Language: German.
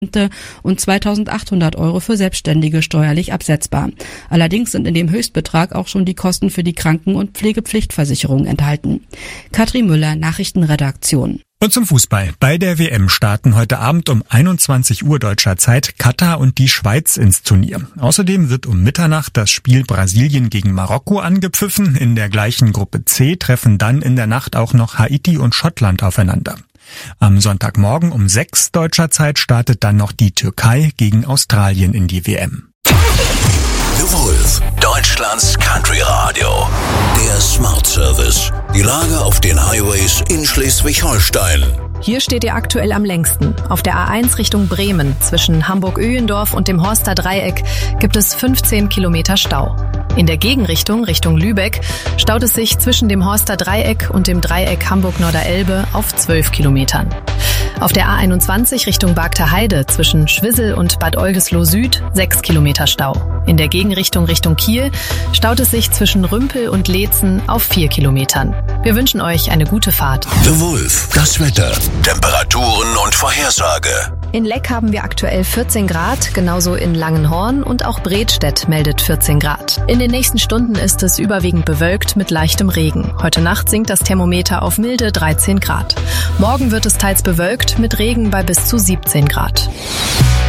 und 2.800 € für Selbstständige steuerlich absetzbar. Allerdings sind in dem Höchstbetrag auch schon die Kosten für die Kranken- und Pflegepflichtversicherung enthalten. Katrin Müller, Nachrichtenredaktion. Und zum Fußball. Bei der WM starten heute Abend um 21 Uhr deutscher Zeit Katar und die Schweiz ins Turnier. Außerdem wird um Mitternacht das Spiel Brasilien gegen Marokko angepfiffen. In der gleichen Gruppe C treffen dann in der Nacht auch noch Haiti und Schottland aufeinander. Am Sonntagmorgen um 6 deutscher Zeit startet dann noch die Türkei gegen Australien in die WM. The Wolf, Deutschlands Country Radio. Der Smart Service. Die Lage auf den Highways in Schleswig-Holstein. Hier steht ihr aktuell am längsten. Auf der A1 Richtung Bremen zwischen Hamburg-Öhendorf und dem Horster Dreieck gibt es 15 Kilometer Stau. In der Gegenrichtung, Richtung Lübeck, staut es sich zwischen dem Horster Dreieck und dem Dreieck Hamburg-Norderelbe auf 12 Kilometern. Auf der A21 Richtung Bagter Heide zwischen Schwissel und Bad Oldesloe Süd 6 Kilometer Stau. In der Gegenrichtung Richtung Kiel staut es sich zwischen Rümpel und Leetzen auf 4 Kilometern. Wir wünschen euch eine gute Fahrt. The Wolf, das Wetter, Temperaturen und Vorhersage. In Leck haben wir aktuell 14 Grad, genauso in Langenhorn und auch Bredstedt meldet 14 Grad. In den nächsten Stunden ist es überwiegend bewölkt mit leichtem Regen. Heute Nacht sinkt das Thermometer auf milde 13 Grad. Morgen wird es teils bewölkt mit Regen bei bis zu 17 Grad.